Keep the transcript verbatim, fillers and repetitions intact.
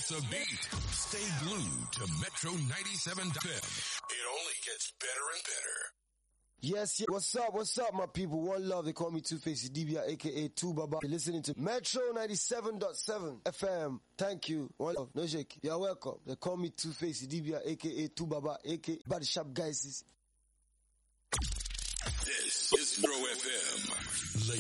miss a beat. Stay glued to Metro ninety-seven F M. It only gets better and better. Yes, yes. What's up? What's up, my people? One love. They call me Two-Face D B A, aka Two Baba. You're listening to Metro ninety-seven point seven F M. Thank you. One love. No shake. You're welcome. They call me Two-Face D B A, aka Two Baba, aka Body Shop Guys. This is Metro F M.